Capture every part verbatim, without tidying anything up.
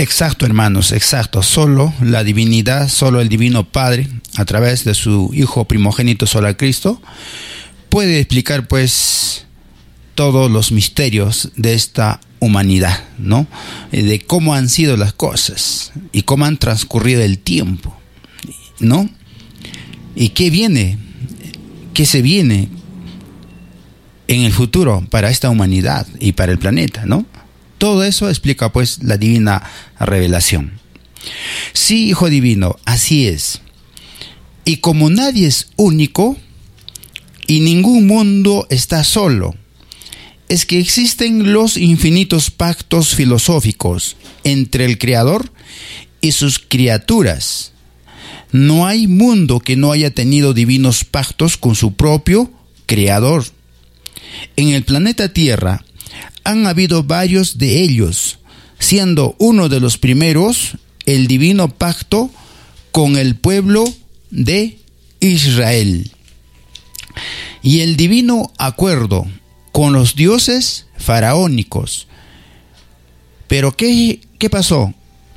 Exacto, hermanos, exacto. Solo la divinidad, solo el Divino Padre, a través de su Hijo primogénito, solo Cristo, puede explicar, pues, todos los misterios de esta humanidad, ¿no? De cómo han sido las cosas y cómo han transcurrido el tiempo, ¿no? Y qué viene, qué se viene en el futuro para esta humanidad y para el planeta, ¿no? Todo eso explica, pues, la divina revelación. Sí, Hijo Divino, así es. Y como nadie es único y ningún mundo está solo, es que existen los infinitos pactos filosóficos entre el Creador y sus criaturas. No hay mundo que no haya tenido divinos pactos con su propio Creador. En el planeta Tierra han habido varios de ellos, siendo uno de los primeros el divino pacto con el pueblo de Israel y el divino acuerdo con los dioses faraónicos. Pero ¿qué, qué pasó?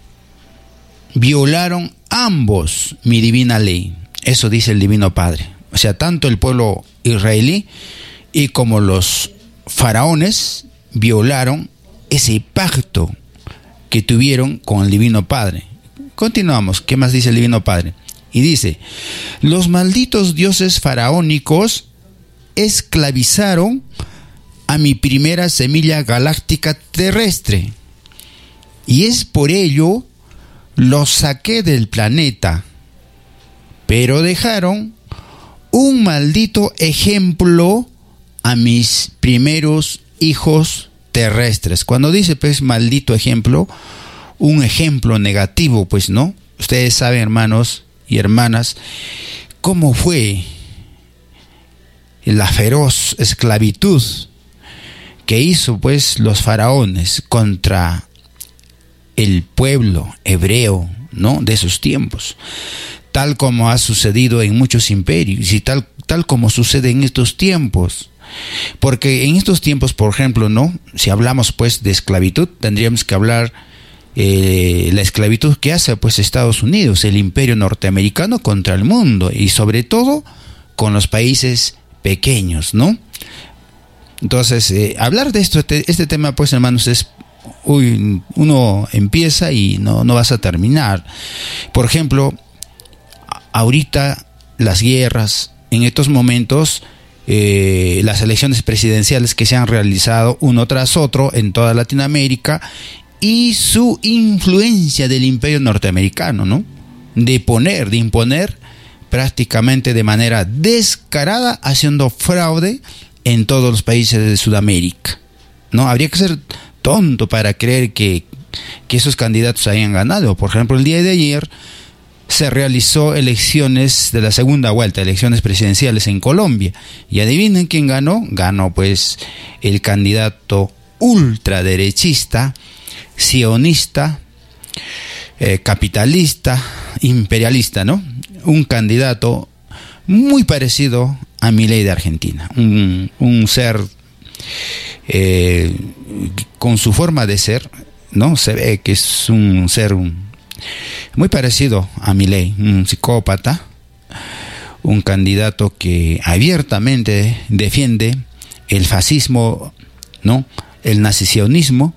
Violaron ambos mi divina ley. Eso dice el Divino Padre. O sea, tanto el pueblo israelí y como los faraones violaron ese pacto que tuvieron con el Divino Padre. Continuamos. ¿Qué más dice el Divino Padre? Y dice: los malditos dioses faraónicos esclavizaron a mi primera semilla galáctica terrestre, y es por ello los saqué del planeta, pero dejaron un maldito ejemplo a mis primeros hijos terrestres. Cuando dice, pues, maldito ejemplo, un ejemplo negativo, pues, ¿no? Ustedes saben, hermanos y hermanas, cómo fue la feroz esclavitud que hizo, pues, los faraones contra el pueblo hebreo, ¿no?, de esos tiempos, tal como ha sucedido en muchos imperios y tal, tal como sucede en estos tiempos. Porque en estos tiempos, por ejemplo, ¿no?, si hablamos, pues, de esclavitud, tendríamos que hablar eh, la esclavitud que hace, pues, Estados Unidos, el imperio norteamericano contra el mundo, y sobre todo con los países pequeños, ¿no? Entonces, eh, hablar de esto, este, este tema, pues, hermanos, es uy, uno empieza y no, no vas a terminar. Por ejemplo, ahorita las guerras, en estos momentos, eh, las elecciones presidenciales que se han realizado uno tras otro en toda Latinoamérica, y su influencia del imperio norteamericano, ¿no?, de poner, de imponer prácticamente de manera descarada, haciendo fraude en todos los países de Sudamérica, ¿no? Habría que ser tonto para creer que, que esos candidatos hayan ganado. Por ejemplo, el día de ayer se realizó elecciones de la segunda vuelta, elecciones presidenciales en Colombia, y adivinen quién ganó. Ganó, pues, el candidato ultraderechista, sionista, eh, capitalista, imperialista, ¿no? Un candidato muy parecido a Milei de Argentina, un, un ser eh, con su forma de ser, ¿no? Se ve que es un ser un, muy parecido a Milei, un psicópata, un candidato que abiertamente defiende el fascismo, ¿no?, el nacionalismo,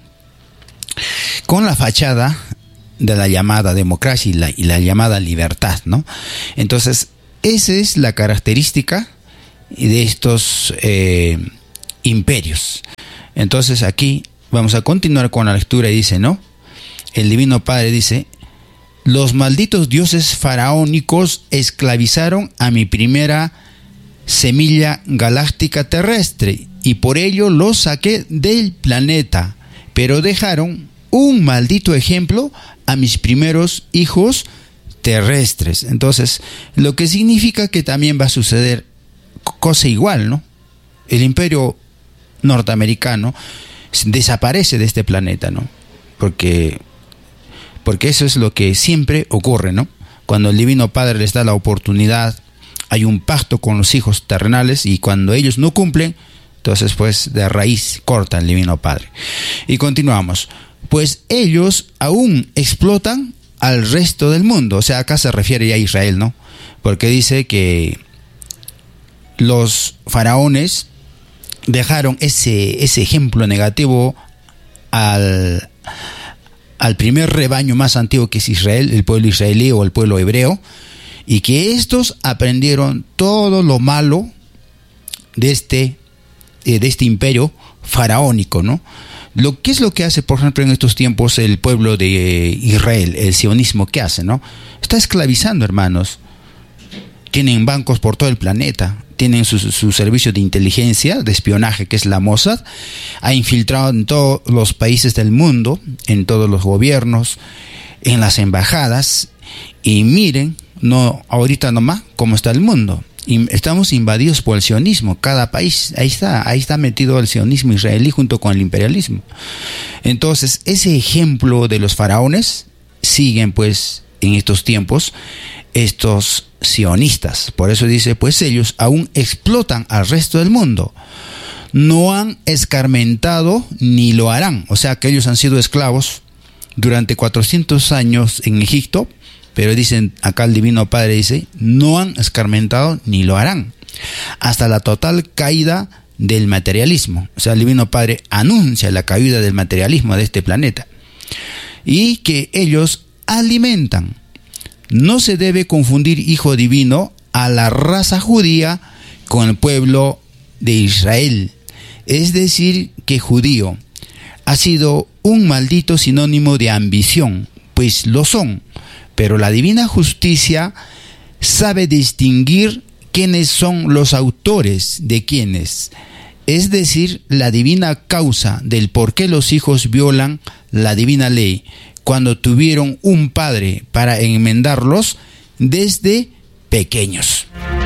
con la fachada de la llamada democracia y la, y la llamada libertad, ¿no? Entonces, esa es la característica de estos eh, imperios. Entonces, aquí vamos a continuar con la lectura y dice, ¿no?, el Divino Padre dice: los malditos dioses faraónicos esclavizaron a mi primera semilla galáctica terrestre, y por ello los saqué del planeta, pero dejaron un maldito ejemplo a mis primeros hijos terrestres. Entonces, lo que significa que también va a suceder cosa igual, ¿no? El imperio norteamericano desaparece de este planeta, ¿no? Porque, porque eso es lo que siempre ocurre, ¿no? Cuando el Divino Padre les da la oportunidad, hay un pacto con los hijos terrenales, y cuando ellos no cumplen, entonces, pues, de raíz corta el Divino Padre. Y continuamos. pues ellos aún explotan al resto del mundo. O sea, acá se refiere ya a Israel, ¿no? Porque dice que los faraones dejaron ese, ese ejemplo negativo al, al primer rebaño más antiguo, que es Israel, el pueblo israelí o el pueblo hebreo, y que estos aprendieron todo lo malo de este, eh, de este imperio faraónico, ¿no? Lo que es lo que hace, por ejemplo, en estos tiempos el pueblo de Israel, el sionismo, ¿qué hace, no? Está esclavizando, hermanos. Tienen bancos por todo el planeta, tienen su, su servicio de inteligencia, de espionaje, que es la Mossad, ha infiltrado en todos los países del mundo, en todos los gobiernos, en las embajadas, y miren, no, ahorita nomás, cómo está el mundo. Estamos invadidos por el sionismo, cada país, ahí está, ahí está metido el sionismo israelí junto con el imperialismo. Entonces, ese ejemplo de los faraones siguen pues en estos tiempos estos sionistas. Por eso dice, pues ellos aún explotan al resto del mundo. No han escarmentado ni lo harán. O sea que ellos han sido esclavos durante cuatrocientos años en Egipto. Pero dicen, acá el Divino Padre dice, no han escarmentado ni lo harán, hasta la total caída del materialismo. O sea, el Divino Padre anuncia la caída del materialismo de este planeta. Y que ellos alimentan. No se debe confundir hijo divino a la raza judía con el pueblo de Israel. Es decir, que judío ha sido un maldito sinónimo de ambición, pues lo son. Pero la divina justicia sabe distinguir quiénes son los autores de quiénes. Es decir, la divina causa del por qué los hijos violan la divina ley cuando tuvieron un padre para enmendarlos desde pequeños.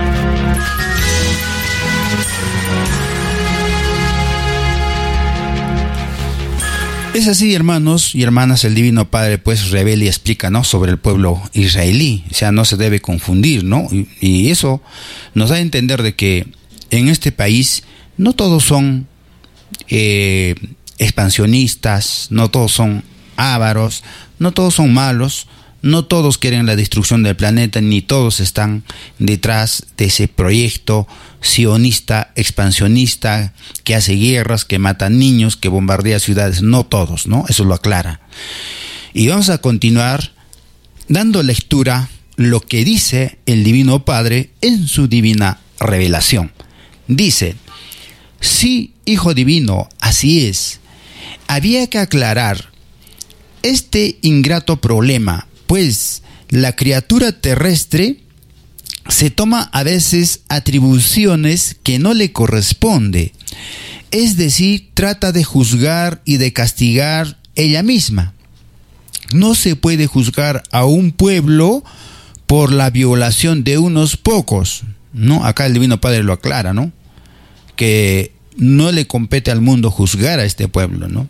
Es así, hermanos y hermanas, el Divino Padre pues revela y explica, ¿no?, sobre el pueblo israelí. O sea, no se debe confundir, ¿no? Y, y eso nos da a entender de que en este país no todos son eh, expansionistas, no todos son ávaros, no todos son malos, no todos quieren la destrucción del planeta, ni todos están detrás de ese proyecto sionista, expansionista, que hace guerras, que mata niños, que bombardea ciudades. No todos, ¿no? Eso lo aclara. Y vamos a continuar dando lectura lo que dice el Divino Padre en su divina revelación. Dice, sí, Hijo Divino, así es. Había que aclarar este ingrato problema, pues la criatura terrestre se toma a veces atribuciones que no le corresponde, es decir, trata de juzgar y de castigar ella misma. No se puede juzgar a un pueblo por la violación de unos pocos, ¿no? Acá el Divino Padre lo aclara, ¿no? Que no le compete al mundo juzgar a este pueblo, ¿no?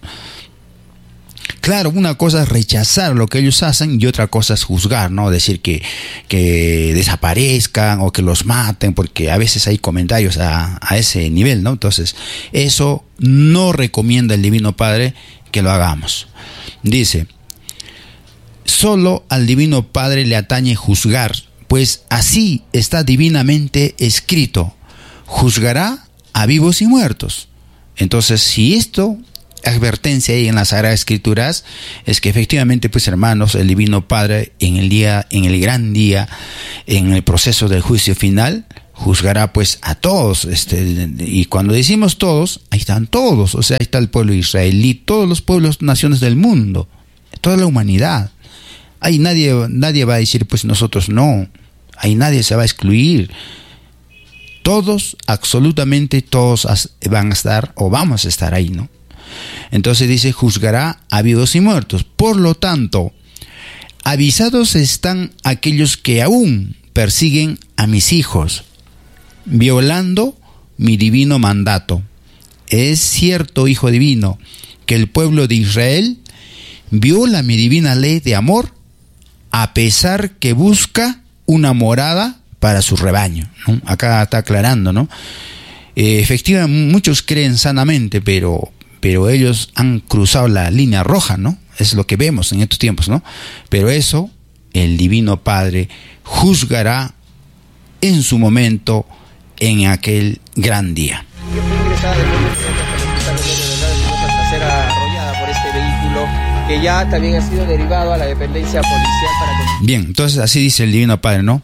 Claro, una cosa es rechazar lo que ellos hacen y otra cosa es juzgar, ¿no? Decir que, que desaparezcan o que los maten, porque a veces hay comentarios a, a ese nivel, ¿no? Entonces, eso no recomienda el Divino Padre que lo hagamos. Dice, solo al Divino Padre le atañe juzgar, pues así está divinamente escrito, juzgará a vivos y muertos. Entonces, si esto... advertencia ahí en las Sagradas Escrituras es que efectivamente, pues hermanos, el Divino Padre en el día, en el gran día, en el proceso del juicio final, juzgará pues a todos, este, y cuando decimos todos, ahí están todos, o sea, ahí está el pueblo israelí, todos los pueblos, naciones del mundo, toda la humanidad. Ahí nadie, nadie va a decir pues nosotros no, ahí nadie se va a excluir. Todos, absolutamente todos van a estar o vamos a estar ahí, ¿no? Entonces dice, juzgará a vivos y muertos. Por lo tanto, avisados están aquellos que aún persiguen a mis hijos, violando mi divino mandato. Es cierto, Hijo Divino, que el pueblo de Israel viola mi divina ley de amor, a pesar que busca una morada para su rebaño, ¿no? Acá está aclarando, ¿no? Eh, efectivamente, muchos creen sanamente, pero... pero ellos han cruzado la línea roja, ¿no? Es lo que vemos en estos tiempos, ¿no? Pero eso el Divino Padre juzgará en su momento, en aquel gran día. Arrollada por este vehículo que ya también ha sido derivado a la dependencia policial para... Bien, entonces así dice el Divino Padre, ¿no?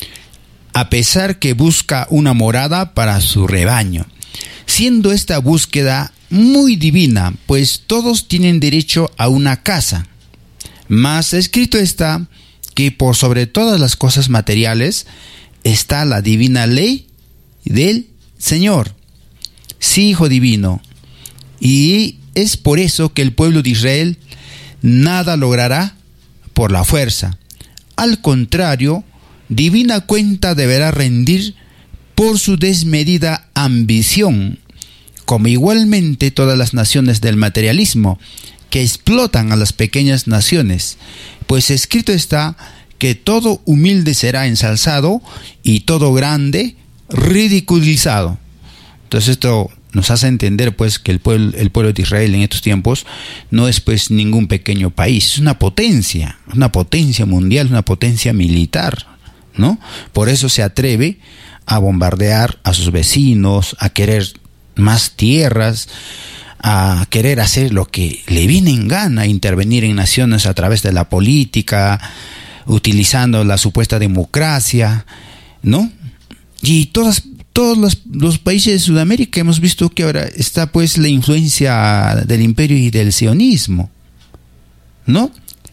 A pesar que busca una morada para su rebaño, siendo esta búsqueda muy divina, pues todos tienen derecho a una casa. Mas escrito está que por sobre todas las cosas materiales está la divina ley del Señor. Sí, Hijo Divino. Y es por eso que el pueblo de Israel nada logrará por la fuerza. Al contrario, divina cuenta deberá rendir por su desmedida ambición, como igualmente todas las naciones del materialismo que explotan a las pequeñas naciones, pues escrito está que todo humilde será ensalzado y todo grande ridiculizado. Entonces esto nos hace entender pues que el pueblo, el pueblo de Israel en estos tiempos no es pues ningún pequeño país, es una potencia, una potencia mundial, una potencia militar, ¿no? Por eso se atreve a bombardear a sus vecinos, a querer más tierras, a querer hacer lo que le viene en gana, intervenir en naciones a través de la política, utilizando la supuesta democracia, ¿no? Y todas, todos los, los países de Sudamérica hemos visto que ahora está pues la influencia del imperio y del sionismo, ¿no?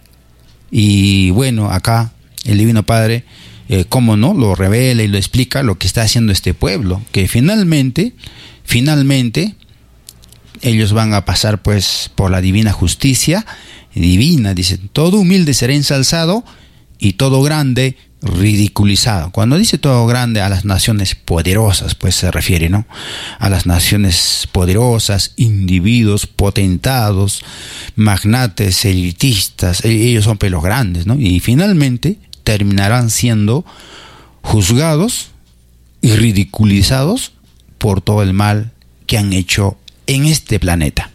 Y bueno, acá el Divino Padre, eh, cómo no, lo revela y lo explica lo que está haciendo este pueblo, que finalmente, finalmente, ellos van a pasar pues por la divina justicia divina, dice, todo humilde será ensalzado y todo grande ridiculizado. Cuando dice todo grande, a las naciones poderosas pues se refiere, ¿no? A las naciones poderosas, individuos potentados, magnates, elitistas, ellos son pues los grandes, ¿no? Y finalmente terminarán siendo juzgados y ridiculizados por todo el mal que han hecho en este planeta.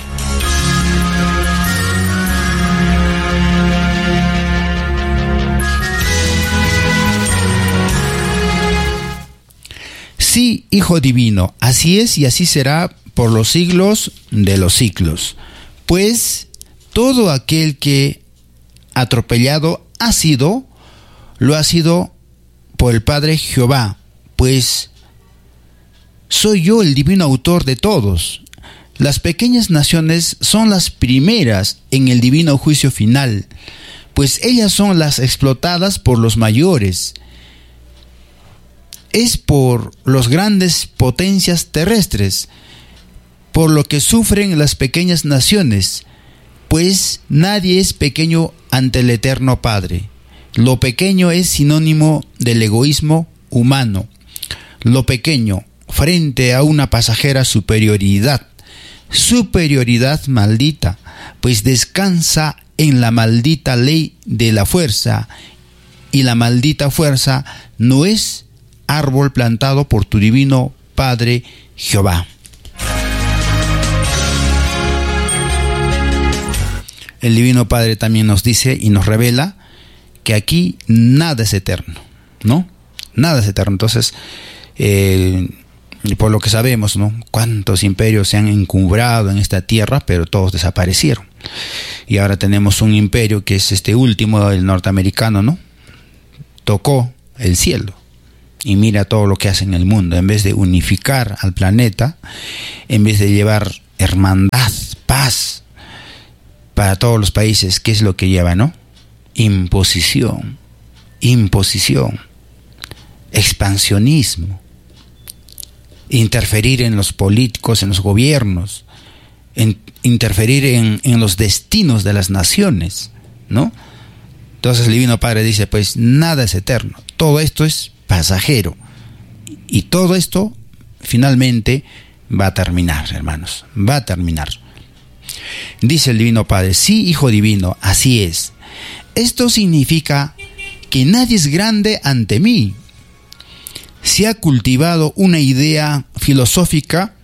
Sí, Hijo Divino, así es y así será por los siglos de los siglos. Pues todo aquel que atropellado ha sido, lo ha sido por el Padre Jehová, pues soy yo el divino autor de todos. Las pequeñas naciones son las primeras en el divino juicio final, pues ellas son las explotadas por los mayores. Es por los grandes potencias terrestres, por lo que sufren las pequeñas naciones, pues nadie es pequeño ante el Eterno Padre. Lo pequeño es sinónimo del egoísmo humano. Lo pequeño frente a una pasajera superioridad, superioridad maldita, pues descansa en la maldita ley de la fuerza, y la maldita fuerza no es árbol plantado por tu divino Padre Jehová. El Divino Padre también nos dice y nos revela que aquí nada es eterno, ¿no? Nada es eterno. Entonces, eh, por lo que sabemos, ¿no? Cuántos imperios se han encumbrado en esta tierra, pero todos desaparecieron. Y ahora tenemos un imperio que es este último, el norteamericano, ¿no? Tocó el cielo. Y mira todo lo que hace en el mundo. En vez de unificar al planeta, en vez de llevar hermandad, paz para todos los países, ¿qué es lo que lleva, no? Imposición, imposición, expansionismo, interferir en los políticos, en los gobiernos, en, interferir en, en los destinos de las naciones, ¿no? Entonces el Divino Padre dice, pues nada es eterno, todo esto es pasajero, y todo esto finalmente va a terminar, hermanos, va a terminar. Dice el Divino Padre, sí, Hijo Divino, así es. Esto significa que nadie es grande ante mí. Se ha cultivado una idea filosófica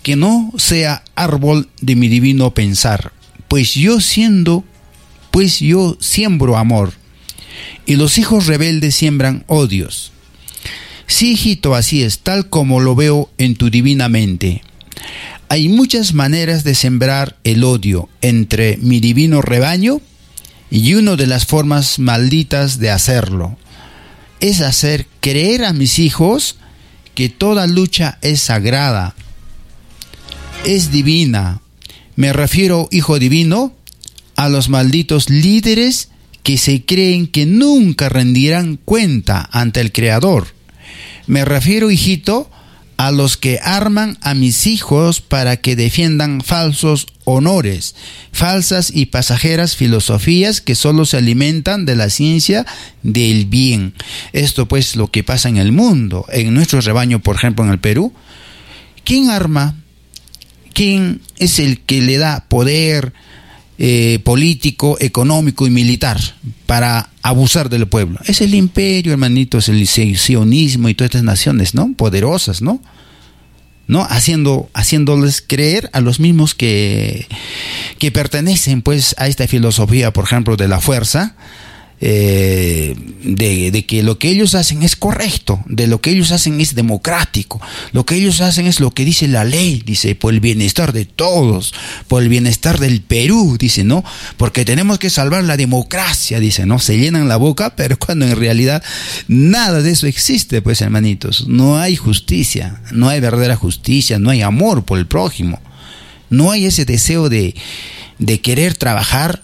que no sea árbol de mi divino pensar, pues yo siendo, pues yo siembro amor, y los hijos rebeldes siembran odios. Sí, hijito, así es, tal como lo veo en tu divina mente. Hay muchas maneras de sembrar el odio entre mi divino rebaño, y una de las formas malditas de hacerlo es hacer creer a mis hijos que toda lucha es sagrada, es divina. Me refiero, hijo divino, a los malditos líderes que se creen que nunca rendirán cuenta ante el Creador. Me refiero, hijito, a los que arman a mis hijos para que defiendan falsos honores, falsas y pasajeras filosofías que solo se alimentan de la ciencia del bien. Esto pues lo que pasa en el mundo, en nuestro rebaño, por ejemplo en el Perú. ¿Quién arma? ¿Quién es el que le da poder eh, político, económico y militar para abusar del pueblo? Es el imperio, hermanitos, el sionismo y todas estas naciones, ¿no? Poderosas, ¿no? ¿No? Haciendo, haciéndoles creer a los mismos que, que pertenecen pues a esta filosofía, por ejemplo, de la fuerza, eh, de, de que lo que ellos hacen es correcto, de lo que ellos hacen es democrático, lo que ellos hacen es lo que dice la ley, dice, por el bienestar de todos, por el bienestar del Perú, dice, ¿no? Porque tenemos que salvar la democracia, dice, ¿no? Se llenan la boca, pero cuando en realidad nada de eso existe, pues, hermanitos. No hay justicia, no hay verdadera justicia, no hay amor por el prójimo, no hay ese deseo de, de querer trabajar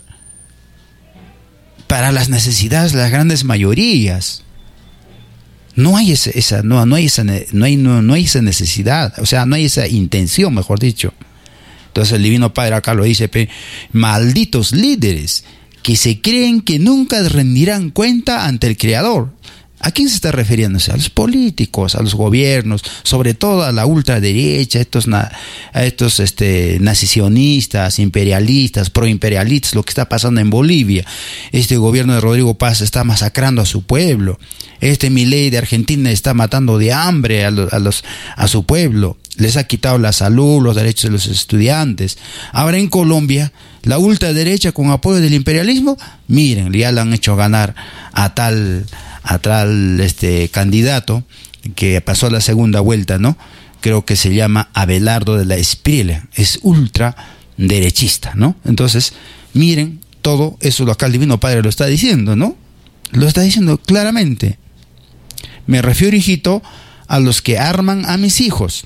para las necesidades de las grandes mayorías. No hay esa, esa no, no hay esa, no hay, no, no hay esa necesidad, o sea, no hay esa intención, mejor dicho. Entonces el Divino Padre acá lo dice, pe, malditos líderes que se creen que nunca rendirán cuenta ante el Creador. ¿A quién se está refiriéndose? A los políticos, a los gobiernos, sobre todo a la ultraderecha, a estos, a estos este, nacionalistas, imperialistas, proimperialistas, lo que está pasando en Bolivia. Este gobierno de Rodrigo Paz está masacrando a su pueblo. Este Milei de Argentina está matando de hambre a, los, a, los, a su pueblo. Les ha quitado la salud, los derechos de los estudiantes. Ahora en Colombia, la ultraderecha con apoyo del imperialismo, miren, ya le han hecho ganar a tal... a tal este candidato que pasó a la segunda vuelta, ¿no? Creo que se llama Abelardo de la Espriella, es ultra derechista, ¿no? Entonces, miren, todo eso lo acá el Divino Padre lo está diciendo, ¿no? Lo está diciendo claramente. Me refiero, hijito, a los que arman a mis hijos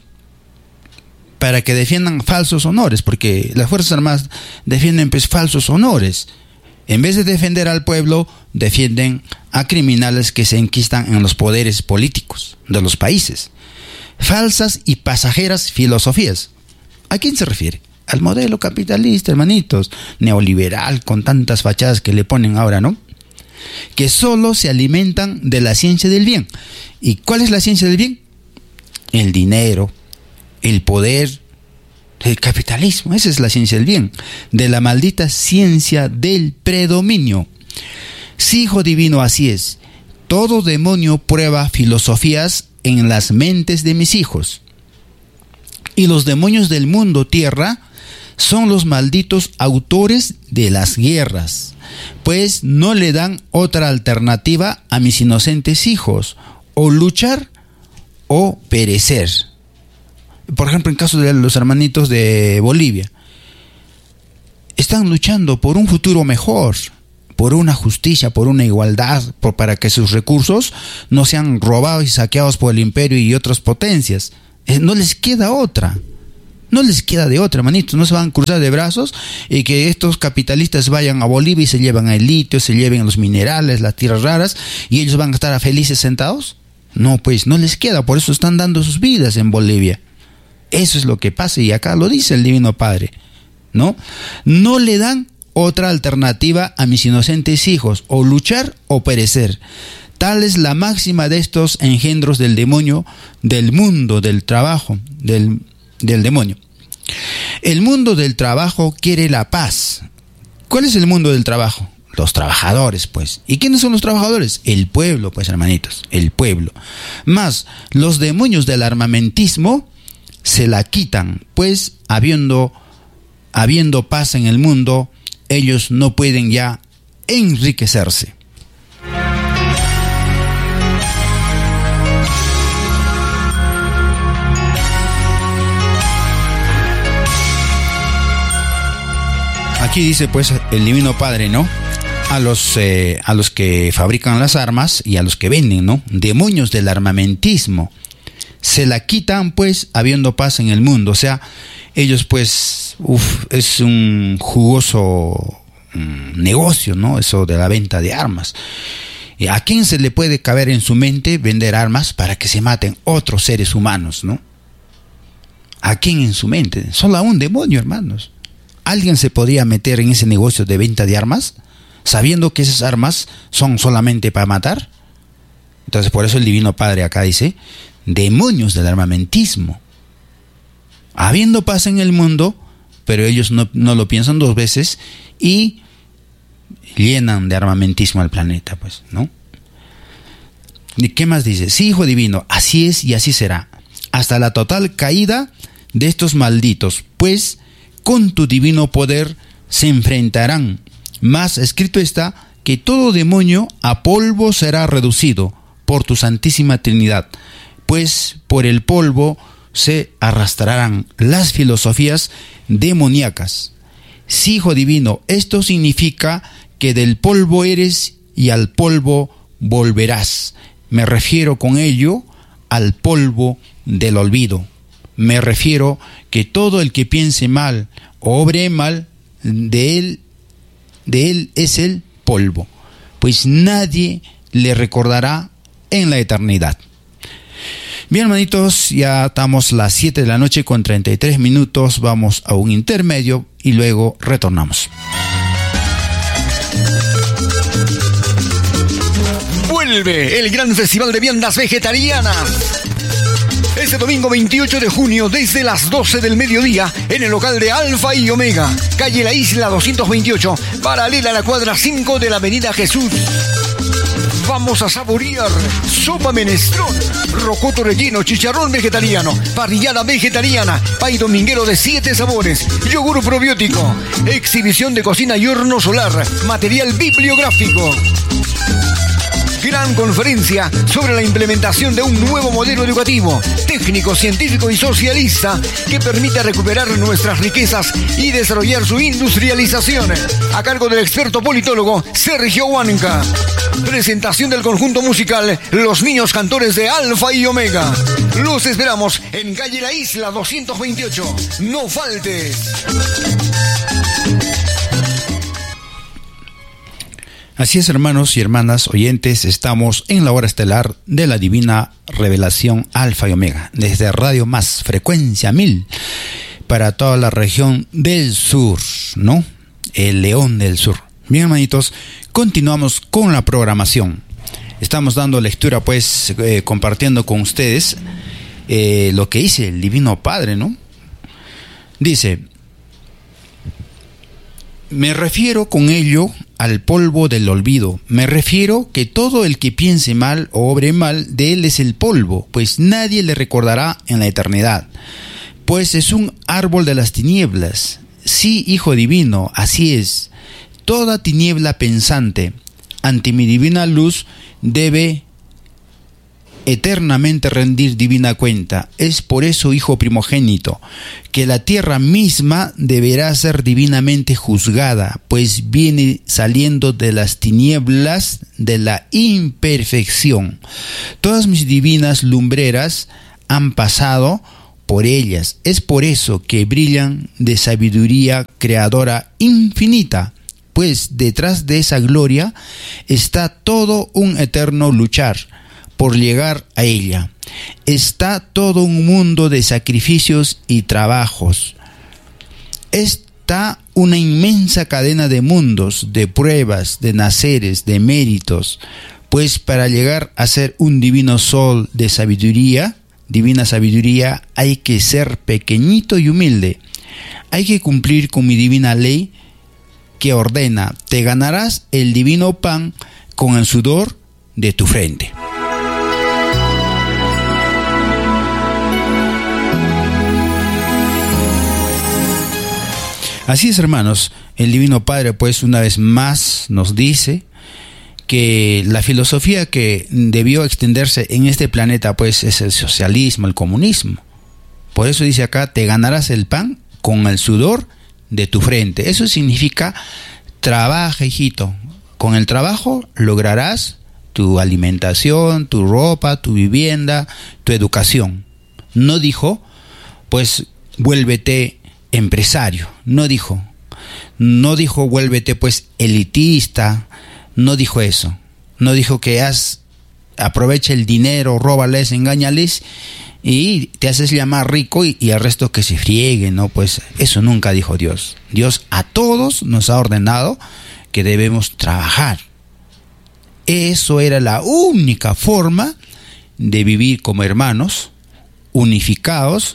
para que defiendan falsos honores, porque las Fuerzas Armadas defienden pues falsos honores. En vez de defender al pueblo, defienden a criminales que se enquistan en los poderes políticos de los países. Falsas y pasajeras filosofías. ¿A quién se refiere? Al modelo capitalista, hermanitos, neoliberal, con tantas fachadas que le ponen ahora, ¿no? Que solo se alimentan de la ciencia del bien. ¿Y cuál es la ciencia del bien? El dinero, el poder, el capitalismo. Esa es la ciencia del bien, de la maldita ciencia del predominio. Sí, hijo divino, así es. Todo demonio prueba filosofías en las mentes de mis hijos. Y los demonios del mundo tierra son los malditos autores de las guerras, pues no le dan otra alternativa a mis inocentes hijos, o luchar o perecer. Por ejemplo, en caso de los hermanitos de Bolivia, están luchando por un futuro mejor, por una justicia, por una igualdad, por, para que sus recursos no sean robados y saqueados por el imperio y otras potencias. Eh, no les queda otra, no les queda de otra, hermanitos. No se van a cruzar de brazos y que estos capitalistas vayan a Bolivia y se llevan el litio, se lleven los minerales, las tierras raras, y ellos van a estar felices sentados. No, pues no les queda, por eso están dando sus vidas en Bolivia. Eso es lo que pasa, y acá lo dice el Divino Padre, ¿no? No le dan otra alternativa a mis inocentes hijos, o luchar o perecer. Tal es la máxima de estos engendros del demonio, del mundo del trabajo, del, del demonio. El mundo del trabajo quiere la paz. ¿Cuál es el mundo del trabajo? Los trabajadores, pues. ¿Y quiénes son los trabajadores? El pueblo, pues, hermanitos, el pueblo. Más los demonios del armamentismo se la quitan, pues habiendo, habiendo paz en el mundo, ellos no pueden ya enriquecerse. Aquí dice pues el Divino Padre, ¿no? A los, eh, a los que fabrican las armas y a los que venden, ¿no? Demonios del armamentismo. Se la quitan pues habiendo paz en el mundo. O sea, ellos pues, uf, es un jugoso mm, negocio, ¿no? Eso de la venta de armas. ¿A quién se le puede caber en su mente vender armas para que se maten otros seres humanos, ¿no? ¿A quién en su mente? Solo a un demonio, hermanos. ¿Alguien se podría meter en ese negocio de venta de armas sabiendo que esas armas son solamente para matar? Entonces por eso el Divino Padre acá dice, demonios del armamentismo. Habiendo paz en el mundo, pero ellos no, no lo piensan dos veces y llenan de armamentismo al planeta, pues, ¿no? ¿Y qué más dice? Sí, Hijo Divino, así es y así será, hasta la total caída de estos malditos, pues con tu divino poder se enfrentarán. Mas escrito está que todo demonio a polvo será reducido por tu Santísima Trinidad, pues por el polvo se arrastrarán las filosofías demoníacas. Sí, Hijo Divino, esto significa que del polvo eres y al polvo volverás. Me refiero con ello al polvo del olvido. Me refiero que todo el que piense mal o obre mal, de él, de él es el polvo, pues nadie le recordará en la eternidad. Bien, hermanitos, ya estamos las siete de la noche con treinta y tres minutos, vamos a un intermedio y luego retornamos. Vuelve el gran festival de viandas vegetarianas. Este domingo veintiocho de junio, desde las doce del mediodía, en el local de Alfa y Omega, calle La Isla doscientos veintiocho, paralela a la cuadra cinco de la avenida Jesús. Vamos a saborear sopa menestrón, rocoto relleno, chicharrón vegetariano, parrillada vegetariana, pay dominguero de siete sabores, yogur probiótico, exhibición de cocina y horno solar, material bibliográfico. Gran conferencia sobre la implementación de un nuevo modelo educativo, técnico, científico y socialista que permita recuperar nuestras riquezas y desarrollar su industrialización. A cargo del experto politólogo Sergio Huanca. Presentación del conjunto musical Los Niños Cantores de Alfa y Omega. Los esperamos en calle La Isla doscientos veintiocho. No faltes. Así es, hermanos y hermanas oyentes, estamos en la hora estelar de la Divina Revelación Alfa y Omega, desde Radio Más, frecuencia mil, para toda la región del sur, ¿no? El León del Sur. Bien, hermanitos, continuamos con la programación. Estamos dando lectura, pues, eh, compartiendo con ustedes eh, lo que dice el Divino Padre, ¿no? Dice, me refiero con ello al polvo del olvido. Me refiero que todo el que piense mal o obre mal, de él es el polvo, pues nadie le recordará en la eternidad. Pues es un árbol de las tinieblas. Sí, Hijo Divino, así es. Toda tiniebla pensante ante mi divina luz debe eternamente rendir divina cuenta. Es por eso, Hijo primogénito, que la tierra misma deberá ser divinamente juzgada, pues viene saliendo de las tinieblas de la imperfección. Todas mis divinas lumbreras han pasado por ellas. Es por eso que brillan de sabiduría creadora infinita, pues detrás de esa gloria está todo un eterno luchar por llegar a ella. Está todo un mundo de sacrificios y trabajos. Está una inmensa cadena de mundos, de pruebas, de naceres, de méritos, pues para llegar a ser un divino sol de sabiduría, divina sabiduría, hay que ser pequeñito y humilde. Hay que cumplir con mi divina ley que ordena, te ganarás el divino pan con el sudor de tu frente. Así es, hermanos, el Divino Padre pues una vez más nos dice que la filosofía que debió extenderse en este planeta pues es el socialismo, el comunismo. Por eso dice acá, te ganarás el pan con el sudor de tu frente. Eso significa, trabaja, hijito. Con el trabajo lograrás tu alimentación, tu ropa, tu vivienda, tu educación. No dijo, pues, vuélvete empresario. No dijo. No dijo, vuélvete, pues, elitista. No dijo eso. No dijo que haz, aprovecha el dinero, róbales, engáñales y te haces llamar rico y, y el resto que se friegue, ¿no? Pues eso nunca dijo Dios. Dios a todos nos ha ordenado que debemos trabajar. Eso era la única forma de vivir como hermanos, unificados,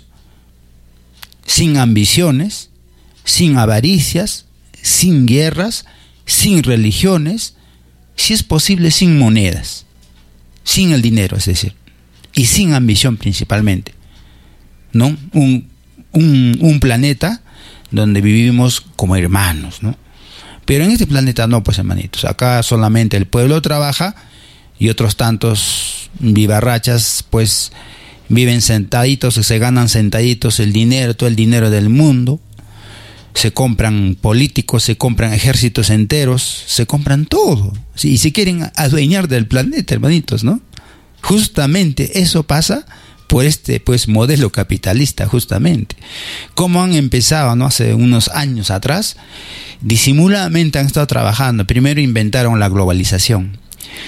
sin ambiciones, sin avaricias, sin guerras, sin religiones, si es posible sin monedas, sin el dinero, es decir, y sin ambición principalmente, ¿no? Un, un, un planeta donde vivimos como hermanos, ¿no? Pero en este planeta no, pues hermanitos, acá solamente el pueblo trabaja y otros tantos vivarrachas pues viven sentaditos, se ganan sentaditos el dinero, todo el dinero del mundo, se compran políticos, se compran ejércitos enteros, se compran todo, y se quieren adueñar del planeta, hermanitos, ¿no? Justamente eso pasa por este pues modelo capitalista, justamente. Como han empezado, ¿no? Hace unos años atrás, disimuladamente han estado trabajando. Primero inventaron la globalización.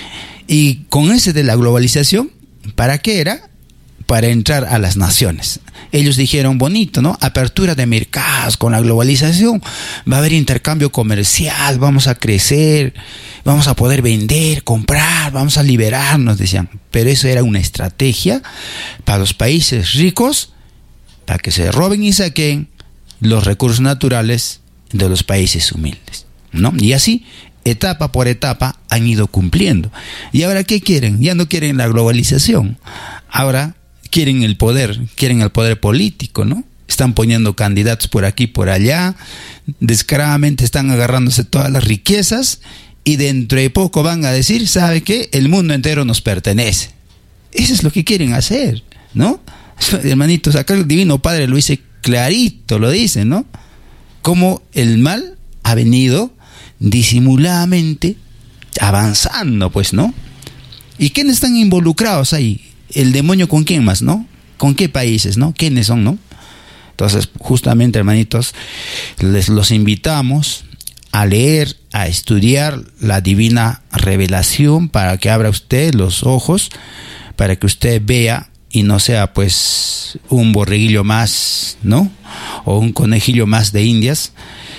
Y con ese de la globalización, ¿para qué era? Para entrar a las naciones. Ellos dijeron, bonito, ¿no? Apertura de mercados con la globalización. Va a haber intercambio comercial, vamos a crecer, vamos a poder vender, comprar, vamos a liberarnos, decían. Pero eso era una estrategia para los países ricos, para que se roben y saquen los recursos naturales de los países humildes, ¿no? Y así, etapa por etapa, han ido cumpliendo. ¿Y ahora qué quieren? Ya no quieren la globalización. Ahora quieren el poder, quieren el poder político, ¿no? Están poniendo candidatos por aquí, por allá, descaradamente están agarrándose todas las riquezas y dentro de poco van a decir, ¿sabe qué? El mundo entero nos pertenece. Eso es lo que quieren hacer, ¿no? Hermanitos, acá el Divino Padre lo dice clarito, lo dice, ¿no? Cómo el mal ha venido disimuladamente avanzando, pues, ¿no? ¿Y quiénes están involucrados ahí? El demonio con quién más, ¿no? ¿Con qué países, no? ¿Quiénes son, no? Entonces, justamente, hermanitos, les los invitamos a leer, a estudiar la divina revelación para que abra usted los ojos, para que usted vea y no sea, pues, un borreguillo más, ¿no? O un conejillo más de Indias,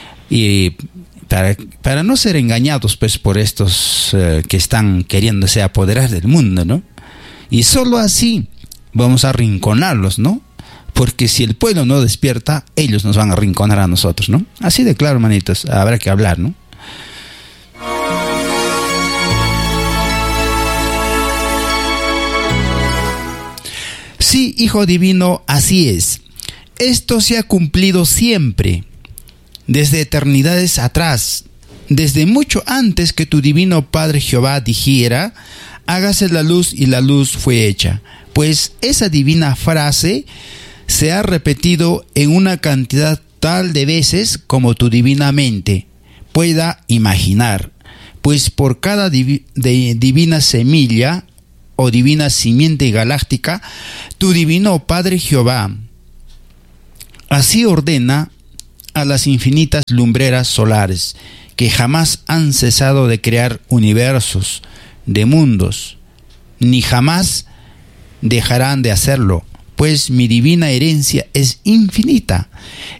y para, para no ser engañados, pues, por estos eh, que están queriéndose apoderar del mundo, ¿no? Y solo así vamos a arrinconarlos, ¿no? Porque si el pueblo no despierta, ellos nos van a arrinconar a nosotros, ¿no? Así de claro, hermanitos, habrá que hablar, ¿no? Sí, Hijo Divino, así es. Esto se ha cumplido siempre, desde eternidades atrás, desde mucho antes que tu Divino Padre Jehová dijera, hágase la luz, y la luz fue hecha. Pues esa divina frase se ha repetido en una cantidad tal de veces como tu divina mente pueda imaginar. Pues por cada divi- de divina semilla o divina simiente galáctica, tu Divino Padre Jehová así ordena a las infinitas lumbreras solares que jamás han cesado de crear universos, de mundos, ni jamás dejarán de hacerlo, pues mi divina herencia es infinita.